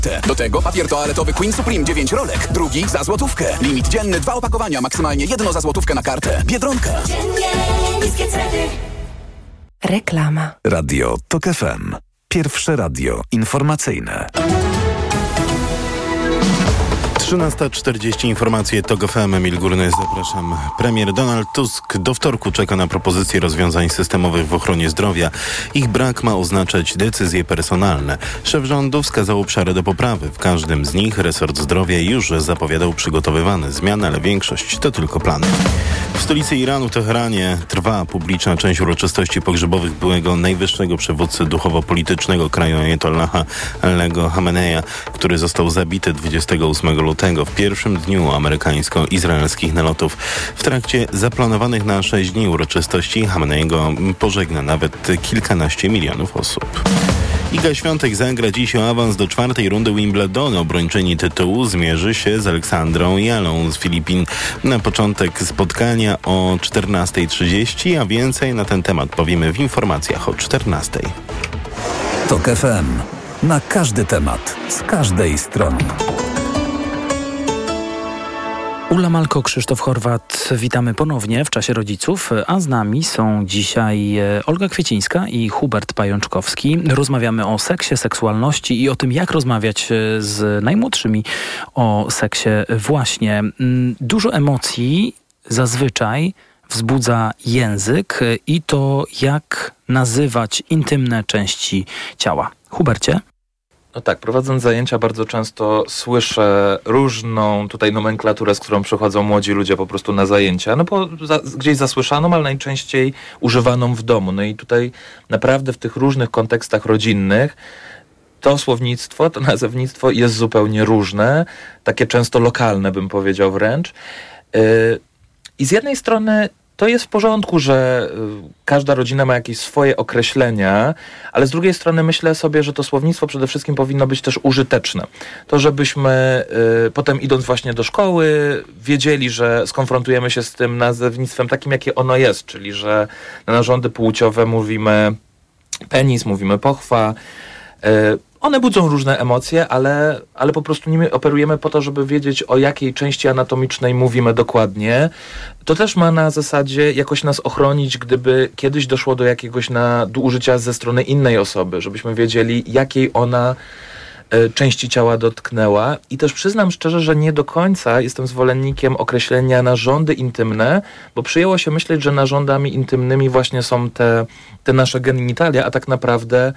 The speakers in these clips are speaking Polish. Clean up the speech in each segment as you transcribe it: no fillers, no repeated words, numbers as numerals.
Do tego papier toaletowy Queen Supreme 9 rolek, drugi za złotówkę. Limit dzienny 2 opakowania, maksymalnie 1 za złotówkę na kartę. Biedronka. Niskie ceny. Reklama. Radio TOK FM. Pierwsze radio informacyjne. 13:40 informacje TOK FM. Emil Górny, zapraszam. Premier Donald Tusk do wtorku czeka na propozycje rozwiązań systemowych w ochronie zdrowia. Ich brak ma oznaczać decyzje personalne. Szef rządu wskazał obszary do poprawy. W każdym z nich resort zdrowia już zapowiadał przygotowywane zmiany, ale większość to tylko plany. W stolicy Iranu, Teheranie, trwa publiczna część uroczystości pogrzebowych byłego najwyższego przywódcy duchowo-politycznego kraju ajatollaha Aliego Khameneja, który został zabity 28 lutego w pierwszym dniu amerykańsko-izraelskich nalotów. W trakcie zaplanowanych na 6 dni uroczystości Khameneiego pożegna nawet kilkanaście milionów osób. Iga Świątek zagra dziś o awans do 4. rundy Wimbledonu. Obrończyni tytułu zmierzy się z Aleksandrą Jalą z Filipin. Na początek spotkania o 14:30, a więcej na ten temat powiemy w informacjach o 14:00. TOK FM. Na każdy temat, z każdej strony. Ula Malko, Krzysztof Horwat, witamy ponownie w czasie rodziców, a z nami są dzisiaj Olga Kwiecińska i Hubert Pajączkowski. Rozmawiamy o seksie, seksualności i o tym, jak rozmawiać z najmłodszymi o seksie właśnie. Dużo emocji zazwyczaj wzbudza język i to, jak nazywać intymne części ciała. Hubercie? No tak, prowadząc zajęcia bardzo często słyszę różną tutaj nomenklaturę, z którą przychodzą młodzi ludzie po prostu na zajęcia, no bo gdzieś zasłyszaną, ale najczęściej używaną w domu. No i tutaj naprawdę w tych różnych kontekstach rodzinnych to słownictwo, to nazewnictwo jest zupełnie różne, takie często lokalne, bym powiedział wręcz. I z jednej strony to jest w porządku, że każda rodzina ma jakieś swoje określenia, ale z drugiej strony myślę sobie, że to słownictwo przede wszystkim powinno być też użyteczne. To, żebyśmy potem idąc właśnie do szkoły wiedzieli, że skonfrontujemy się z tym nazewnictwem takim, jakie ono jest, czyli że na narządy płciowe mówimy penis, mówimy pochwa. One budzą różne emocje, ale po prostu nimi operujemy po to, żeby wiedzieć, o jakiej części anatomicznej mówimy dokładnie. To też ma na zasadzie jakoś nas ochronić, gdyby kiedyś doszło do jakiegoś nadużycia ze strony innej osoby, żebyśmy wiedzieli, jakiej ona części ciała dotknęła. I też przyznam szczerze, że nie do końca jestem zwolennikiem określenia narządy intymne, bo przyjęło się myśleć, że narządami intymnymi właśnie są te nasze genitalia, a tak naprawdę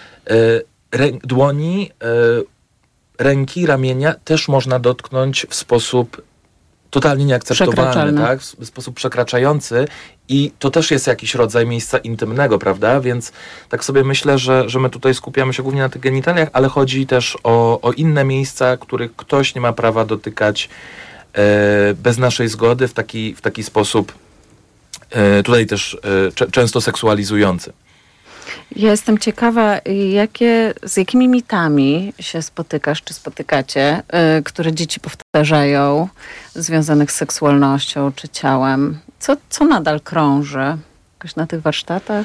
dłoni, ręki, ramienia też można dotknąć w sposób totalnie nieakceptowalny, tak? W sposób przekraczający i to też jest jakiś rodzaj miejsca intymnego, prawda? Więc tak sobie myślę, że my tutaj skupiamy się głównie na tych genitaliach, ale chodzi też o inne miejsca, których ktoś nie ma prawa dotykać bez naszej zgody w taki sposób tutaj też często seksualizujący. Ja jestem ciekawa, z jakimi mitami się spotykasz, czy spotykacie, które dzieci powtarzają, związanych z seksualnością czy ciałem. Co nadal krąży jakoś na tych warsztatach?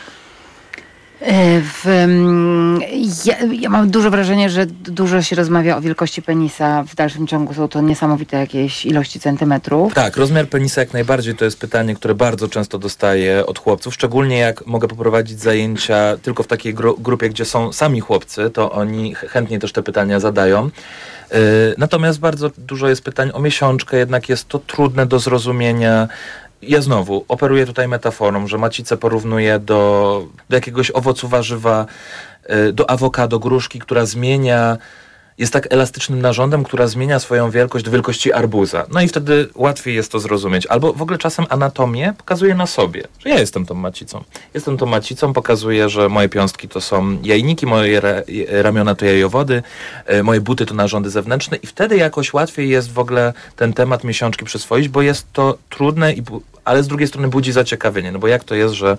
Ja mam duże wrażenie, że dużo się rozmawia o wielkości penisa. W dalszym ciągu są to niesamowite jakieś ilości centymetrów. Tak, rozmiar penisa jak najbardziej to jest pytanie, które bardzo często dostaję od chłopców. Szczególnie jak mogę poprowadzić zajęcia tylko w takiej grupie, gdzie są sami chłopcy, to oni chętnie też te pytania zadają. Natomiast bardzo dużo jest pytań o miesiączkę, jednak jest to trudne do zrozumienia. Ja znowu operuję tutaj metaforą, że macicę porównuję do jakiegoś owocu, warzywa, do awokado, gruszki, która jest tak elastycznym narządem, która zmienia swoją wielkość do wielkości arbuza. No i wtedy łatwiej jest to zrozumieć. Albo w ogóle czasem anatomię pokazuje na sobie, że ja jestem tą macicą. Jestem tą macicą, pokazuje, że moje piąstki to są jajniki, moje ramiona to jajowody, moje buty to narządy zewnętrzne i wtedy jakoś łatwiej jest w ogóle ten temat miesiączki przyswoić, bo jest to trudne, ale z drugiej strony budzi zaciekawienie, no bo jak to jest, że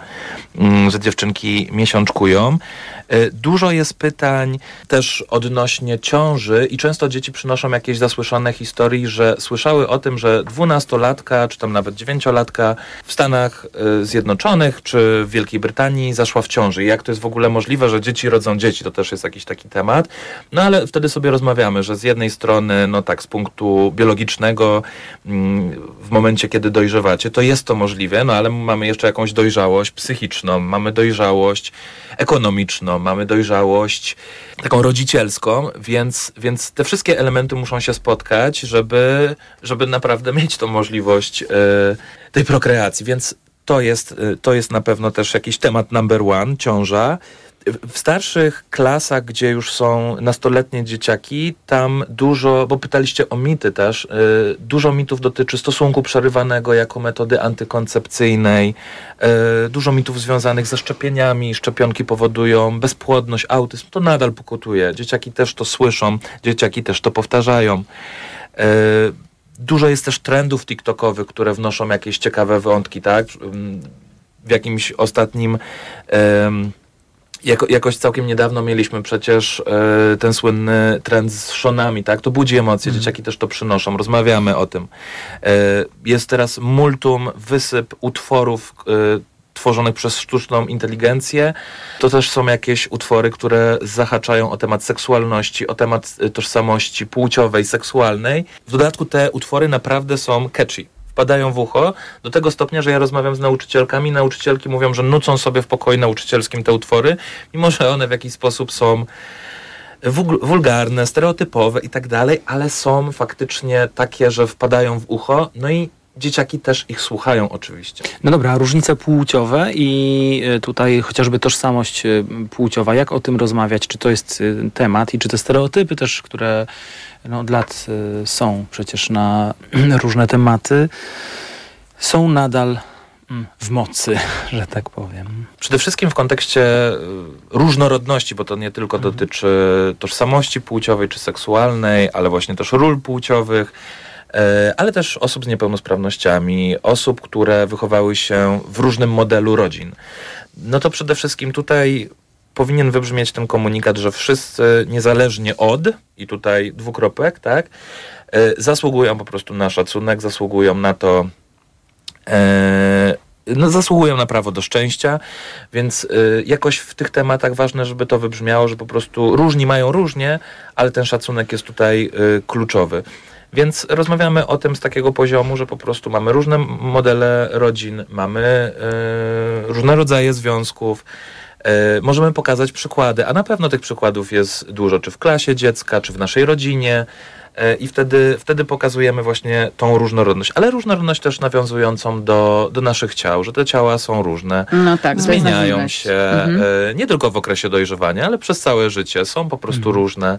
dziewczynki miesiączkują. Dużo jest pytań też odnośnie ciąży, ciąży i często dzieci przynoszą jakieś zasłyszane historie, że słyszały o tym, że 12-latka, czy tam nawet 9-latka w Stanach Zjednoczonych, czy w Wielkiej Brytanii zaszła w ciąży. I jak to jest w ogóle możliwe, że dzieci rodzą dzieci, to też jest jakiś taki temat. No ale wtedy sobie rozmawiamy, że z jednej strony, no tak, z punktu biologicznego, w momencie, kiedy dojrzewacie, to jest to możliwe, no ale mamy jeszcze jakąś dojrzałość psychiczną, mamy dojrzałość ekonomiczną, mamy dojrzałość taką rodzicielską, więc te wszystkie elementy muszą się spotkać, żeby naprawdę mieć tą możliwość tej prokreacji, więc to jest na pewno też jakiś temat number one, ciąża. W starszych klasach, gdzie już są nastoletnie dzieciaki, tam dużo, bo pytaliście o mity też, dużo mitów dotyczy stosunku przerywanego jako metody antykoncepcyjnej, dużo mitów związanych ze szczepieniami, szczepionki powodują bezpłodność, autyzm, to nadal pokutuje. Dzieciaki też to słyszą, dzieciaki też to powtarzają. Dużo jest też trendów TikTokowych, które wnoszą jakieś ciekawe wątki, tak? W jakimś ostatnim... Jakoś całkiem niedawno mieliśmy przecież ten słynny trend z szonami, tak? To budzi emocje, dzieciaki też to przynoszą, rozmawiamy o tym. Jest teraz wysyp utworów tworzonych przez sztuczną inteligencję. To też są jakieś utwory, które zahaczają o temat seksualności, o temat tożsamości płciowej, seksualnej. W dodatku te utwory naprawdę są catchy. Wpadają w ucho do tego stopnia, że ja rozmawiam z nauczycielkami. Nauczycielki mówią, że nucą sobie w pokoju nauczycielskim te utwory, mimo że one w jakiś sposób są wulgarne, stereotypowe i tak dalej, ale są faktycznie takie, że wpadają w ucho. No i dzieciaki też ich słuchają oczywiście. No dobra, różnice płciowe i tutaj chociażby tożsamość płciowa. Jak o tym rozmawiać? Czy to jest temat i czy te stereotypy też, które od lat są przecież na różne tematy, są nadal w mocy, że tak powiem? Przede wszystkim w kontekście różnorodności, bo to nie tylko dotyczy tożsamości płciowej czy seksualnej, ale właśnie też ról płciowych, ale też osób z niepełnosprawnościami, osób, które wychowały się w różnym modelu rodzin. No to przede wszystkim tutaj powinien wybrzmieć ten komunikat, że wszyscy niezależnie od, i tutaj dwukropek, tak, zasługują po prostu na szacunek, zasługują na to, zasługują na prawo do szczęścia, więc jakoś w tych tematach ważne, żeby to wybrzmiało, że po prostu różni mają różnie, ale ten szacunek jest tutaj kluczowy. Więc rozmawiamy o tym z takiego poziomu, że po prostu mamy różne modele rodzin, mamy różne rodzaje związków, możemy pokazać przykłady, a na pewno tych przykładów jest dużo, czy w klasie dziecka, czy w naszej rodzinie i wtedy pokazujemy właśnie tą różnorodność, ale różnorodność też nawiązującą do naszych ciał, że te ciała są różne, no tak, zmieniają się, nie tylko w okresie dojrzewania, ale przez całe życie są po prostu różne.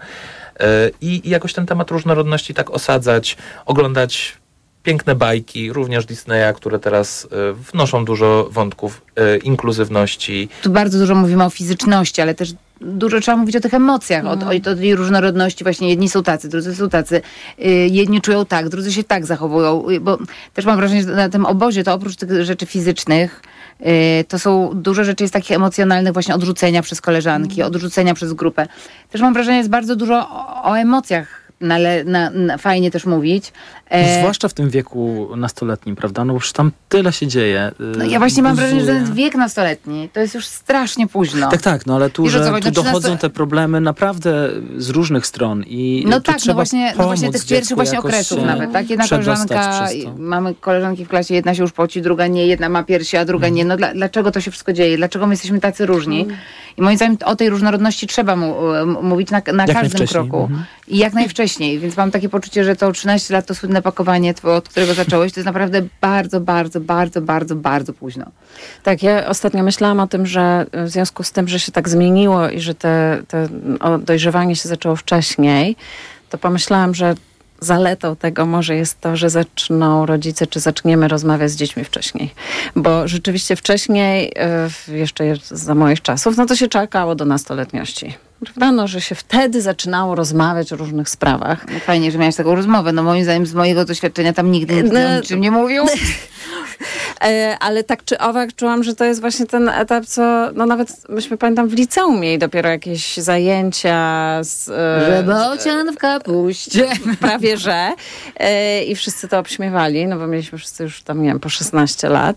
I jakoś ten temat różnorodności tak osadzać, oglądać piękne bajki, również Disneya, które teraz wnoszą dużo wątków inkluzywności. Tu bardzo dużo mówimy o fizyczności, ale też dużo trzeba mówić o tych emocjach, o tej różnorodności. Właśnie jedni są tacy, drudzy są tacy. Jedni czują tak, drudzy się tak zachowują. Bo też mam wrażenie, że na tym obozie to oprócz tych rzeczy fizycznych to są dużo rzeczy jest takich emocjonalnych, właśnie odrzucenia przez koleżanki, odrzucenia przez grupę. Też mam wrażenie, jest bardzo dużo o emocjach. Fajnie też mówić. Zwłaszcza w tym wieku nastoletnim, prawda? No bo przecież tam tyle się dzieje. No ja właśnie mam wrażenie, że ten wiek nastoletni to jest już strasznie późno. Tak, no ale tu dochodzą te problemy naprawdę z różnych stron. I no tak, no właśnie tych pierwszych właśnie okresów nawet, tak? Jedna koleżanka, mamy koleżanki w klasie, jedna się już poci, druga nie, jedna ma piersi, a druga nie. No dlaczego to się wszystko dzieje? Dlaczego my jesteśmy tacy różni? I moim zdaniem o tej różnorodności trzeba mówić na każdym kroku. I jak najwcześniej. Więc mam takie poczucie, że to 13 lat to słynne pakowanie, od którego zacząłeś, to jest naprawdę bardzo, bardzo, bardzo, bardzo, bardzo późno. Tak, ja ostatnio myślałam o tym, że w związku z tym, że się tak zmieniło i że dojrzewanie się zaczęło wcześniej, to pomyślałam, że zaletą tego może jest to, że zaczną rodzice, czy zaczniemy rozmawiać z dziećmi wcześniej. Bo rzeczywiście wcześniej, jeszcze za moich czasów, no to się czekało do nastoletniości. Prawda? No, że się wtedy zaczynało rozmawiać o różnych sprawach. No fajnie, że miałeś taką rozmowę. No moim zdaniem z mojego doświadczenia tam nigdy nikt o niczym nie mówił. Ale tak czy owak czułam, że to jest właśnie ten etap, co nawet myśmy, pamiętam, w liceum mieli dopiero jakieś zajęcia z... Że bocian w kapuście. Prawie, że. I wszyscy to obśmiewali, bo mieliśmy wszyscy już tam, nie wiem, po 16 lat.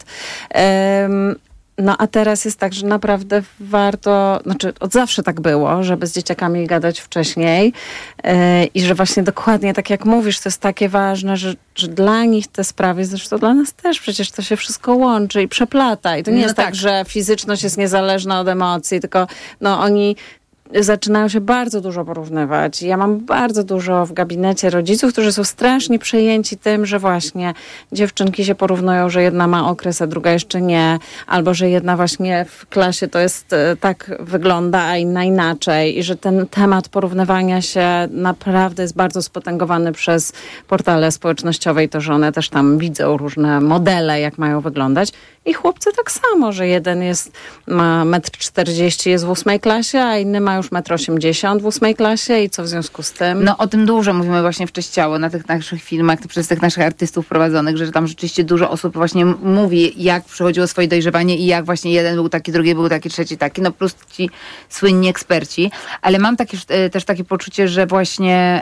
A teraz jest tak, że naprawdę warto, od zawsze tak było, żeby z dzieciakami gadać wcześniej i że właśnie dokładnie tak jak mówisz, to jest takie ważne, że dla nich te sprawy, zresztą dla nas też przecież to się wszystko łączy i przeplata. I to nie jest tak, że fizyczność jest niezależna od emocji, tylko oni zaczynają się bardzo dużo porównywać. Ja mam bardzo dużo w gabinecie rodziców, którzy są strasznie przejęci tym, że właśnie dziewczynki się porównują, że jedna ma okres, a druga jeszcze nie, albo że jedna właśnie w klasie to jest tak wygląda, a inna inaczej i że ten temat porównywania się naprawdę jest bardzo spotęgowany przez portale społecznościowe i to, że one też tam widzą różne modele, jak mają wyglądać. I chłopcy tak samo, że jeden ma 1,40 m, jest w 8 klasie, a inny ma już 1,80 m w 8 klasie i co w związku z tym? O tym dużo mówimy właśnie w Cześciało, na tych naszych filmach, przez tych naszych artystów prowadzonych, że tam rzeczywiście dużo osób właśnie mówi, jak przechodziło swoje dojrzewanie i jak właśnie jeden był taki, drugi był taki, trzeci taki, plus ci słynni eksperci. Ale mam też takie poczucie, że właśnie...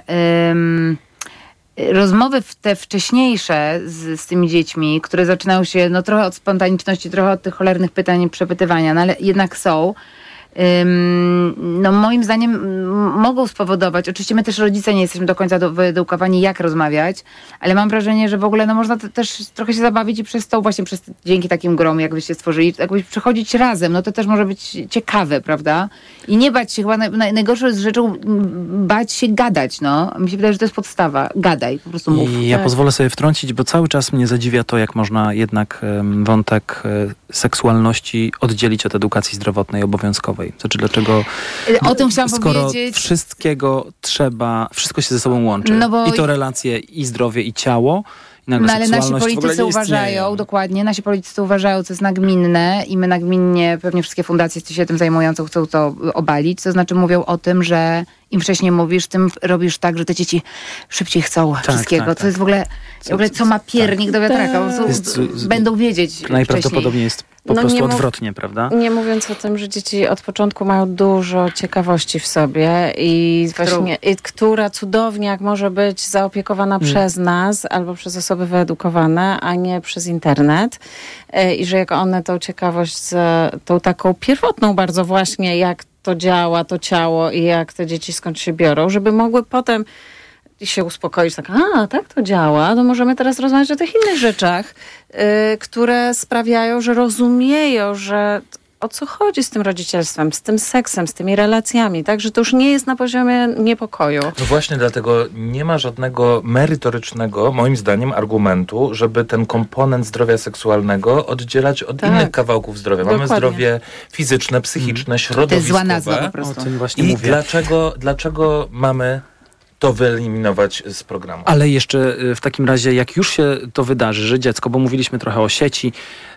rozmowy te wcześniejsze z tymi dziećmi, które zaczynają się trochę od spontaniczności, trochę od tych cholernych pytań i przepytywania, ale jednak są, moim zdaniem mogą spowodować, oczywiście my też rodzice nie jesteśmy do końca wyedukowani, jak rozmawiać, ale mam wrażenie, że w ogóle można też trochę się zabawić i dzięki takim grom, jak wyście stworzyli, jakbyś przechodzić razem, to też może być ciekawe, prawda? I nie bać się, chyba najgorszą jest rzeczą bać się gadać, Mi się wydaje, że to jest podstawa. Gadaj, po prostu mów. I ja pozwolę sobie wtrącić, bo cały czas mnie zadziwia to, jak można jednak wątek seksualności oddzielić od edukacji zdrowotnej obowiązkowej. Znaczy, dlaczego... O tym chciałam skoro powiedzieć. Wszystko się ze sobą łączy. I to relacje, i zdrowie, i ciało. Ale nasi politycy uważają, dokładnie, nasi politycy uważają, co jest nagminne i my nagminnie, pewnie wszystkie fundacje się tym zajmujące chcą to obalić, to znaczy mówią o tym, że im wcześniej mówisz, tym robisz tak, że te dzieci szybciej chcą wszystkiego. To jest w ogóle co ma piernik do wiatraka. Będą wiedzieć najprawdopodobniej jest po prostu odwrotnie, prawda? Nie mówiąc o tym, że dzieci od początku mają dużo ciekawości w sobie i właśnie, która cudownie jak może być zaopiekowana przez nas albo przez osoby wyedukowane, a nie przez internet. I że jak one tą ciekawość, tą taką pierwotną bardzo właśnie, jak to działa, to ciało i jak te dzieci skąd się biorą, żeby mogły potem się uspokoić, tak to działa, to możemy teraz rozmawiać o tych innych rzeczach, które sprawiają, że rozumieją, że o co chodzi z tym rodzicielstwem, z tym seksem, z tymi relacjami, tak? Że to już nie jest na poziomie niepokoju. Właśnie dlatego nie ma żadnego merytorycznego, moim zdaniem, argumentu, żeby ten komponent zdrowia seksualnego oddzielać od innych kawałków zdrowia. Dokładnie. Mamy zdrowie fizyczne, psychiczne, środowiskowe. To jest zła nazwa po prostu. O tym właśnie mówię. Dlaczego mamy to wyeliminować z programu? Ale jeszcze w takim razie, jak już się to wydarzy, że dziecko, bo mówiliśmy trochę o sieci,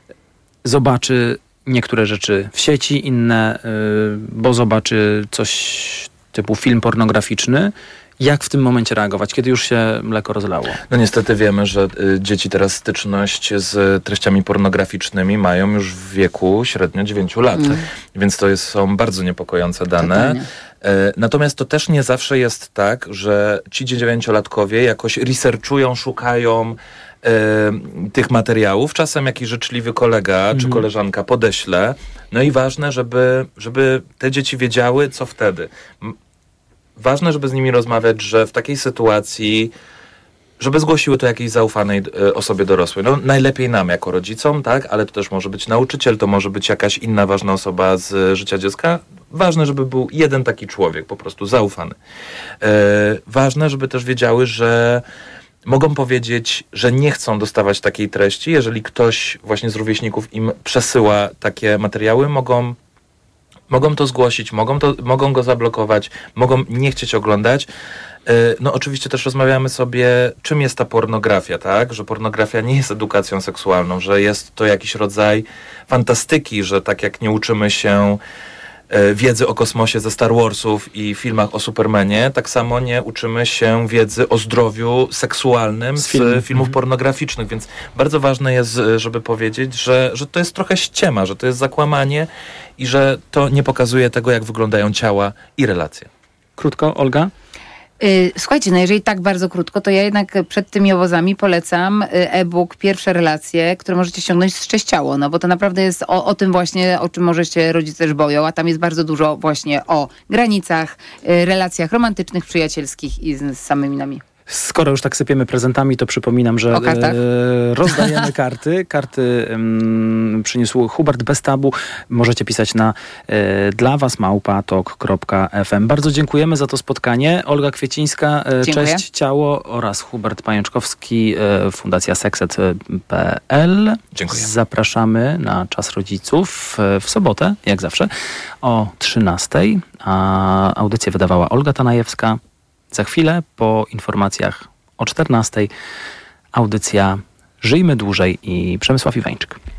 zobaczy niektóre rzeczy w sieci, inne, bo zobaczy coś typu film pornograficzny. Jak w tym momencie reagować, kiedy już się mleko rozlało? Niestety wiemy, że dzieci teraz styczność z treściami pornograficznymi mają już w wieku średnio 9 lat. Więc to są bardzo niepokojące dane. Totalnie. Natomiast to też nie zawsze jest tak, że ci 9-latkowie jakoś researchują, szukają tych materiałów. Czasem jakiś życzliwy kolega czy koleżanka podeśle. I ważne, żeby te dzieci wiedziały, co wtedy. Ważne, żeby z nimi rozmawiać, że w takiej sytuacji, żeby zgłosiły to jakiejś zaufanej osobie dorosłej. Najlepiej nam jako rodzicom, tak? Ale to też może być nauczyciel, to może być jakaś inna ważna osoba z życia dziecka. Ważne, żeby był jeden taki człowiek, po prostu zaufany. Ważne, żeby też wiedziały, że mogą powiedzieć, że nie chcą dostawać takiej treści. Jeżeli ktoś właśnie z rówieśników im przesyła takie materiały, mogą to zgłosić, mogą go zablokować, mogą nie chcieć oglądać. Oczywiście też rozmawiamy sobie, czym jest ta pornografia, tak? Że pornografia nie jest edukacją seksualną, że jest to jakiś rodzaj fantastyki, że tak jak nie uczymy się wiedzy o kosmosie ze Star Warsów i filmach o Supermanie, tak samo nie uczymy się wiedzy o zdrowiu seksualnym z filmów pornograficznych, więc bardzo ważne jest, żeby powiedzieć, że to jest trochę ściema, że to jest zakłamanie i że to nie pokazuje tego, jak wyglądają ciała i relacje. Krótko, Olga? Słuchajcie, no jeżeli tak bardzo krótko, to ja jednak przed tymi obozami polecam e-book Pierwsze relacje, które możecie ściągnąć z Cześciało, no bo to naprawdę jest o tym właśnie, o czym może się rodzice też boją, a tam jest bardzo dużo właśnie o granicach, relacjach romantycznych, przyjacielskich i z samymi nami. Skoro już tak sypiemy prezentami, to przypominam, że rozdajemy karty. Karty przyniósł Hubert bez tabu. Możecie pisać na dla was @tok.fm. Bardzo dziękujemy za to spotkanie. Olga Kwiecińska, Dziękuję. Cześć Ciało oraz Hubert Pajączkowski, Fundacja Sekset.pl. Dziękuję. Zapraszamy na Czas Rodziców w sobotę, jak zawsze, o 13:00. A audycję wydawała Olga Tanajewska. Za chwilę po informacjach o 14:00 audycja Żyjmy Dłużej i Przemysław Iwańczyk.